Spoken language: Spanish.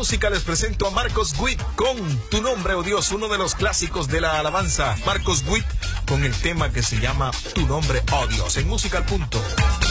música les presento a Marcos Witt con Tu Nombre, oh Dios, uno de los clásicos de la alabanza. Marcos Witt con el tema que se llama Tu Nombre, oh Dios, en Música al Punto.